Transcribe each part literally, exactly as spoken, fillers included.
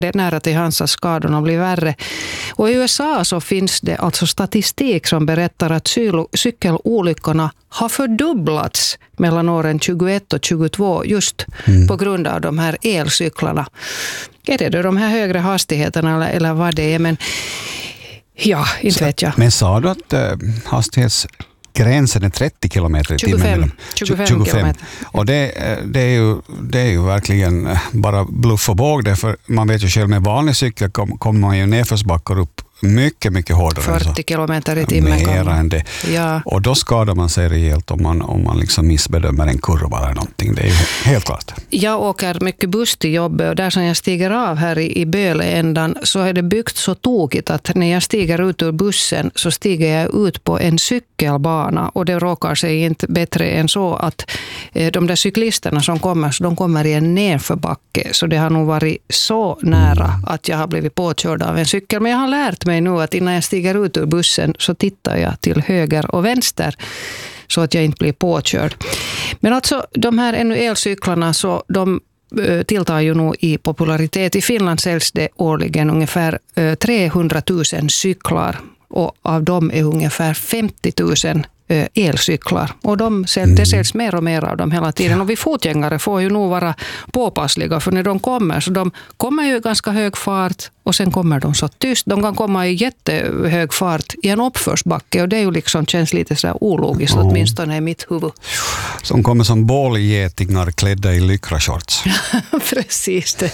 Det är nära till hans att skadorna blir värre. Och i U S A så finns det alltså statistik som berättar att cyl- cykelolyckorna har fördubblats mellan åren tjugoett och tjugotvå just mm. på grund av de här elcyklarna. Är det då de här högre hastigheterna eller, eller vad det är? Men ja, inte så, vet jag. Men sa du att uh, hastighetsgränsen är trettio kilometer i timmen? tjugofem, tjugofem kilometer. Och det, det, är ju, det är ju verkligen bara bluff och båg det, för man vet ju själv med vanlig cykel kommer kom man ju nedförsbackar upp mycket, mycket hårdare. fyrtio kilometer i timmen. Mer än det. Ja. Och då skadar man sig rejält om man, om man liksom missbedömer en kurva eller någonting. Det är ju helt klart. Jag åker mycket buss till jobbet och där som jag stiger av här i, i Böleändan så är det byggt så tokigt att när jag stiger ut ur bussen så stiger jag ut på en cykelbana och det råkar sig inte bättre än så att eh, de där cyklisterna som kommer, så de kommer i en nerförbacke, så det har nog varit så nära att jag har blivit påkörd av en cykel. Men jag har lärt mig nu att innan jag stiger ut ur bussen så tittar jag till höger och vänster så att jag inte blir påkörd. Men alltså de här ännu elcyklarna så de tilltar ju nog i popularitet. I Finland säljs det årligen ungefär trehundratusen cyklar och av dem är ungefär femtio tusen elcyklar. Och de säljs, det säljs mer och mer av dem hela tiden. Ja. Och vi fotgängare får ju nog vara påpassliga, för när de kommer så de kommer ju i ganska hög fart och sen kommer de så tyst. De kan komma i jättehög fart i en uppförsbacke och det är ju liksom, känns lite så där ologiskt, oh. åtminstone i mitt huvud. Som kommer som bålgetingar klädda i lycrashorts. Precis det.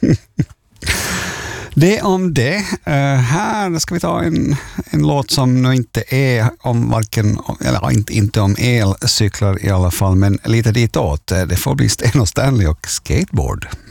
Det om det. Uh, här ska vi ta en, en låt som nu inte är om varken, eller inte, inte om elcyklar i alla fall, men lite ditåt. Det får bli Sten och Stanley och skateboard.